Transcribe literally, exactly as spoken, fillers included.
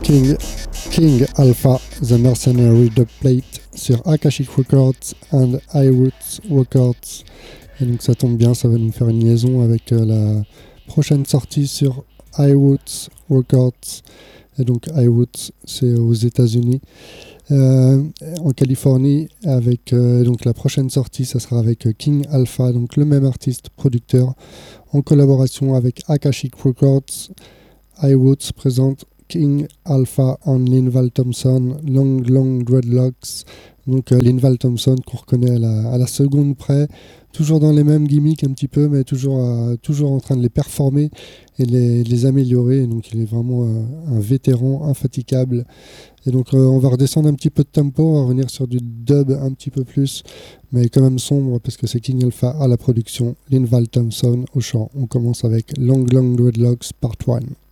King, King Alpha, The Mercenary Dubplate sur Akashic Records and iRoots Records. Et donc ça tombe bien, ça va nous faire une liaison avec euh, la prochaine sortie sur iRoots Records. Et donc iRoots, c'est aux États-Unis, euh, en Californie. Avec euh, donc la prochaine sortie, ça sera avec euh, King Alpha, donc le même artiste producteur, en collaboration avec Akashic Records. iRoots présente King Alpha and Linval Thompson, Long Long Dreadlocks. Donc euh, Linval Thompson qu'on reconnaît à la, à la seconde près, toujours dans les mêmes gimmicks un petit peu, mais toujours, euh, toujours en train de les performer et les, les améliorer. Et donc il est vraiment euh, un vétéran infatigable. Et donc euh, on va redescendre un petit peu de tempo, on va revenir sur du dub un petit peu plus, mais quand même sombre parce que c'est King Alpha à la production, Linval Thompson au chant. On commence avec Long Long Dreadlocks Part un.